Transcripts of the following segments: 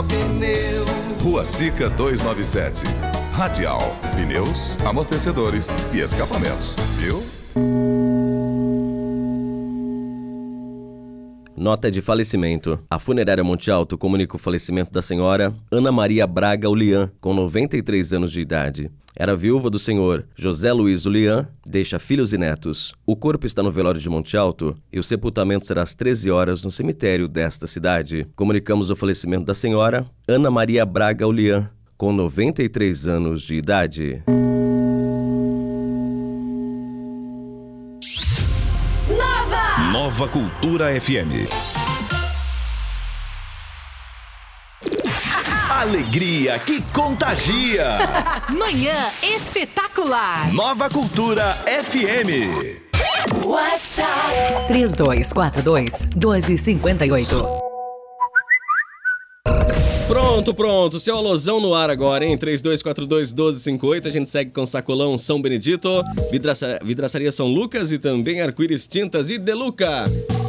só pneu. Rua Sica 297. Radial, pneus, amortecedores e escapamentos, viu? Nota de falecimento. A funerária Monte Alto comunica o falecimento da senhora Ana Maria Braga Ulian, com 93 anos de idade. Era viúva do senhor José Luiz Ulian, deixa filhos e netos. O corpo está no velório de Monte Alto e o sepultamento será às 13 horas no cemitério desta cidade. Comunicamos o falecimento da senhora Ana Maria Braga Ulian, com 93 anos de idade. Nova Cultura FM. Alegria que contagia. Manhã espetacular. Nova Cultura FM. WhatsApp 3242-1258. Pronto. Seu alôzão no ar agora, hein? 3242-1258. A gente segue com Sacolão São Benedito, Vidraçaria São Lucas e também Arco-Íris Tintas e Deluca.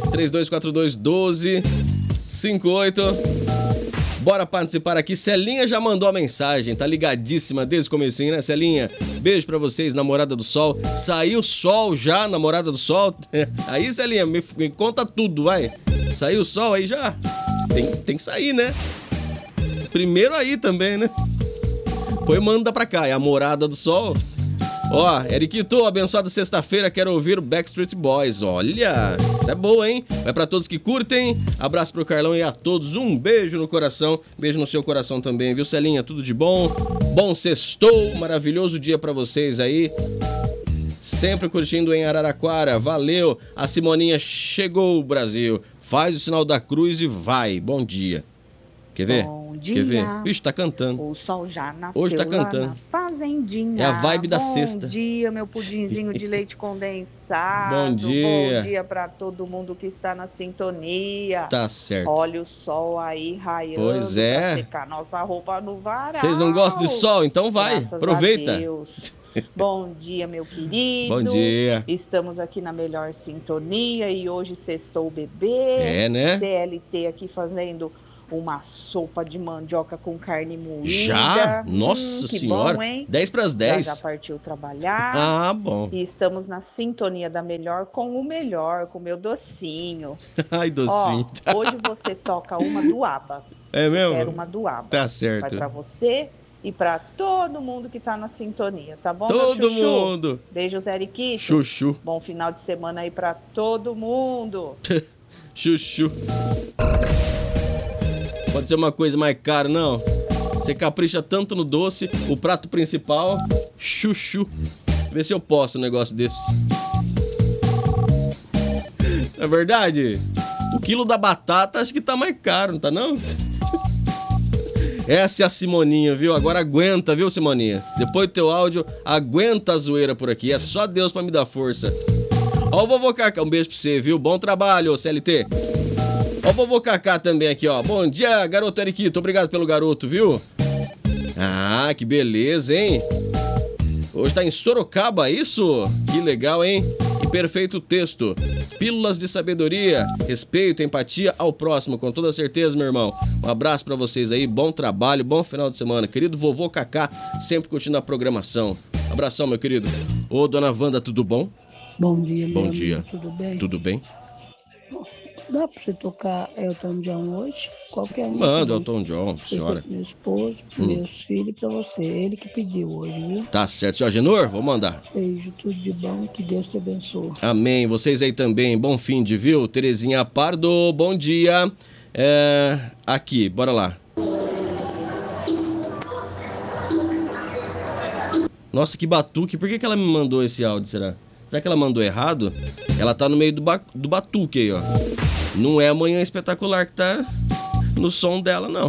3242-1258. Bora participar aqui. Celinha já mandou a mensagem, tá ligadíssima desde o comecinho, né, Celinha? Beijo pra vocês, Namorada do Sol. Saiu o sol já, Namorada do Sol? Aí, Celinha, me conta tudo, vai. Saiu o sol aí já? Tem que sair, né? Primeiro aí também, né? Põe manda pra cá, é a Morada do Sol. Ó, Eriquito, abençoada sexta-feira, quero ouvir o Backstreet Boys. Olha, isso é boa, hein? Vai pra todos que curtem. Abraço pro Carlão e a todos. Um beijo no coração. Beijo no seu coração também, viu, Celinha? Tudo de bom. Bom sextou. Maravilhoso dia pra vocês aí. Sempre curtindo em Araraquara. Valeu. A Simoninha chegou, Brasil. Faz o sinal da cruz e vai. Bom dia. Quer ver? Bom dia. Quer ver? Vixe, tá cantando. O sol já nasceu. Hoje tá cantando. Lá na fazendinha. É a vibe da sexta. Bom dia, meu pudinzinho de leite condensado. Bom dia. Bom dia pra todo mundo que está na sintonia. Tá certo. Olha o sol aí raiando. Pois é. Pra secar nossa roupa no varal. Vocês não gostam de sol? Então vai. Graças Aproveita. a Deus. Bom dia, meu querido. Bom dia. Estamos aqui na melhor sintonia e hoje sextou o bebê. É, né? CLT aqui fazendo uma sopa de mandioca com carne moída. Já? Nossa que senhora. bom, hein? 10 para as 10. Já partiu trabalhar. Ah, bom. E estamos na sintonia da melhor com o melhor, com o meu docinho. Ai, docinho. Ó, hoje você toca uma do ABBA. É mesmo? Quero uma do ABBA. Tá certo. Vai pra você e pra todo mundo que tá na sintonia, tá bom, Todo meu chuchu? mundo. Beijos, Eriquito. Chuchu. Bom final de semana aí pra todo mundo. Chuchu. Pode ser uma coisa mais cara, não? Você capricha tanto no doce, o prato principal, chuchu. Vê se eu posso um negócio desse. É verdade? O quilo da batata acho que tá mais caro, não tá não? Essa é a Simoninha, viu? Agora aguenta, viu, Simoninha? Depois do teu áudio, aguenta a zoeira por aqui. É só Deus pra me dar força. Ó o vovô Cacá, um beijo pra você, viu? Bom trabalho, CLT. Ó o vovô Cacá também aqui, ó. Bom dia, garoto Eriquito. Obrigado pelo garoto, viu? Ah, que beleza, hein? Hoje tá em Sorocaba, isso? Que legal, hein? E perfeito texto. Pílulas de sabedoria, respeito, empatia ao próximo, com toda certeza, meu irmão. Um abraço pra vocês aí, bom trabalho, bom final de semana. Querido vovô Cacá, sempre curtindo a programação. Abração, meu querido. Ô, dona Wanda, tudo bom? Bom dia, meu Bom amigo, dia. tudo bem? Tudo bem? Dá pra você tocar Elton John hoje? Qualquer um. Manda, Elton John, senhora. Pro meu esposo, pro meus filhos e pra você. Ele que pediu hoje, viu? Tá certo, senhor Agenor? Vou mandar. Beijo, tudo de bom, que Deus te abençoe. Amém. Vocês aí também, bom fim de, viu? Terezinha Pardo, bom dia. Aqui, bora lá. Nossa, que batuque. Por que ela me mandou esse áudio, será? Será que ela mandou errado? Ela tá no meio do batuque aí, ó. Não é Amanhã Espetacular que tá no som dela, não.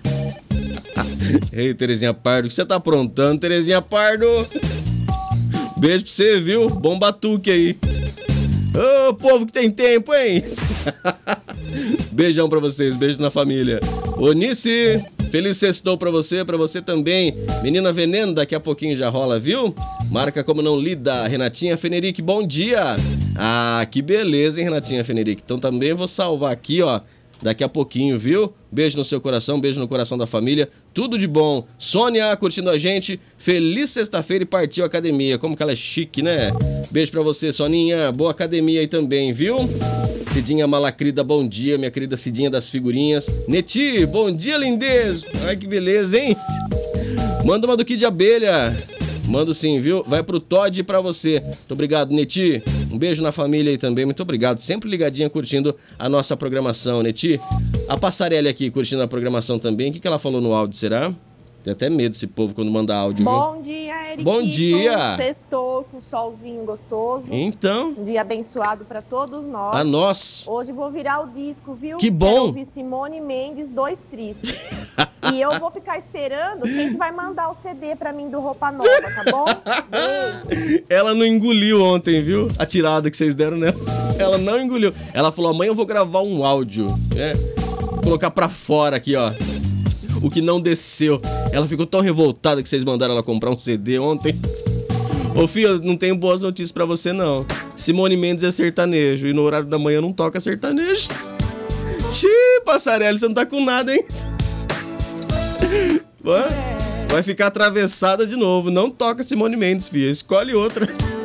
Ei, Terezinha Pardo, o que você tá aprontando, Terezinha Pardo? Beijo pra você, viu? Bom batuque aí. Ô, povo que tem tempo, hein? Beijão pra vocês, beijo na família. Onice, feliz sextou pra você também. Menina Veneno, daqui a pouquinho já rola, viu? Marca como não lida. Renatinha Feneric, bom dia. Ah, que beleza, hein, Renatinha Feneric. Então também vou salvar aqui, ó. daqui a pouquinho, viu? Beijo no seu coração, beijo no coração da família. Tudo de bom. Sônia curtindo a gente. Feliz sexta-feira e partiu academia. Como que ela é chique, né? Beijo pra você, Soninha. Boa academia aí também, viu? Cidinha Malacrida, bom dia, minha querida Cidinha das figurinhas. Neti, bom dia, lindez. Ai, que beleza, hein? Manda uma do Kid Abelha. Mando sim, viu? Vai pro Todd e pra você. Muito obrigado, Neti. Um beijo na família aí também. Muito obrigado. Sempre ligadinha, curtindo a nossa programação, Neti. A Passarelli aqui, curtindo a programação também. O que ela falou no áudio, será? Tem até medo esse povo quando manda áudio, viu? Bom dia, Eric. Bom dia. Sextou com solzinho gostoso. Então. Um dia abençoado pra todos nós. A nós. Hoje vou virar o disco, viu? Que bom. Quero ouvir Simone Mendes, Dois Tristes. E eu vou ficar esperando quem que vai mandar o CD pra mim do Roupa Nova, tá bom? Beijo. Ela não engoliu ontem, viu? A tirada que vocês deram nela. Ela não engoliu. Ela falou, amanhã eu vou gravar um áudio. Vou colocar pra fora aqui, ó. O que não desceu. Ela ficou tão revoltada que vocês mandaram ela comprar um CD ontem. Ô, filho, eu não tenho boas notícias pra você, não. Simone Mendes é sertanejo. E no horário da manhã não toca sertanejo. Xiii, Passarelli, você não tá com nada, hein? Vai ficar atravessada de novo. Não toca Simone Mendes, filha. Escolhe outra.